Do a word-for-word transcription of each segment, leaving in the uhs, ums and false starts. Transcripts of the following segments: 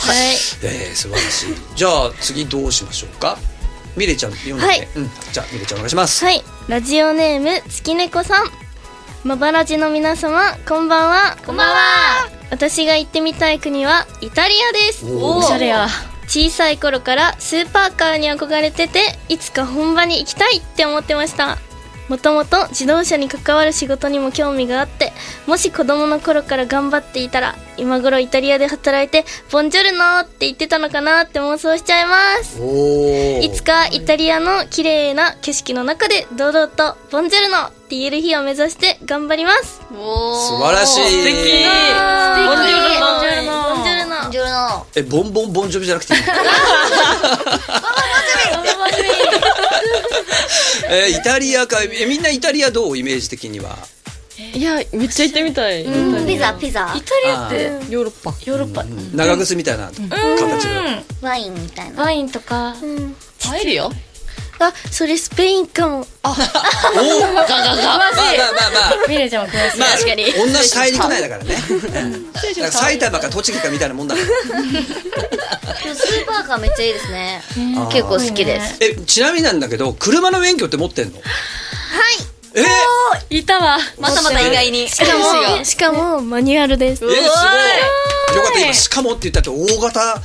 はい、 えー、素晴らしい。じゃあ次どうしましょうか。ミレちゃん読んで、はい、うん、じゃあミレちゃんお願いします。 はい、ラジオネーム月猫さん、まばらじの皆様こんばんは。 こんばんは。 私が行ってみたい国はイタリアです。 おしゃれや。 小さい頃からスーパーカーに憧れてて、いつか本場に行きたいって思ってました。もともと自動車に関わる仕事にも興味があって、もし子供の頃から頑張っていたら今頃イタリアで働いてボンジョルノって言ってたのかなって妄想しちゃいます。 おいつかイタリアの綺麗な景色の中で堂々とボンジョルノって言える日を目指して頑張ります。 お素晴らしい。 素敵。ボンジョルノ。 ボンジョルノ。 ボンジョルノ。 え、ボンボンボンジョビじゃなくていいえー、イタリアか。え、みんなイタリアどう？イメージ的には。 いや、めっちゃ行ってみたい。 うん、ピザピザ。 イタリアってヨーロッパ。 ヨーロッパ。 長靴みたいな形のワインみたいな。 ワインとか。 パエリア？ あ、それスペインかも。 あ、おお、ガガガ。まあまあまあまあ。 ミレちゃんも詳しい。 確かに。 同じ大陸内だからね。埼玉か栃木かみたいなもんだから。 スーパーカーめっちゃいいですね。結構好きです。 え、ちなみになんだけど、車の免許って持ってんの？はい。えー、いたわ。 またまた意外に。 しかもしかもマニュアルです。 えー、すごい。よかった今しかもって言ったって大型。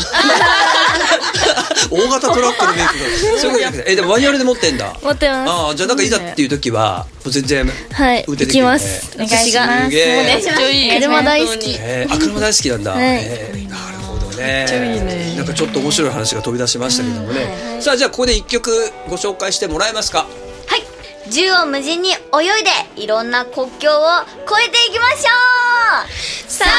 大型トラックの免許がそういうことじゃなくて、え、でもマニュアルで持ってんだ。 持ってます。 ああ、じゃあなんかいざっていう時は全然はい行きます。 お願いします。 すげえ。 めっちゃいい。 車大好き。 えー、あ、車大好きなんだ。 はい、 えー、なるほどね。めっちゃいいね。なんかちょっと面白い話が飛び出しましたけどもね。うん、さあじゃあここで一曲ご紹介してもらえますか。 はい。縦横無尽に泳いでいろんな国境を越えていきましょう。さあ